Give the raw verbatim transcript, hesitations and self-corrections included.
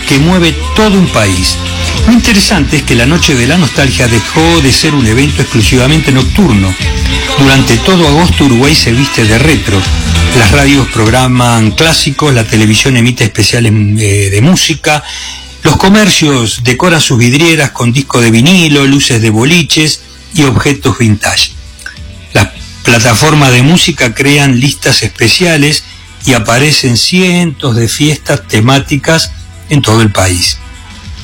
que mueve todo un país. Lo interesante es que la Noche de la Nostalgia dejó de ser un evento exclusivamente nocturno. Durante todo agosto Uruguay se viste de retro. Las radios programan clásicos, la televisión emite especiales eh, de música, los comercios decoran sus vidrieras con discos de vinilo, luces de boliches y objetos vintage. Las plataformas de música crean listas especiales y aparecen cientos de fiestas temáticas en todo el país.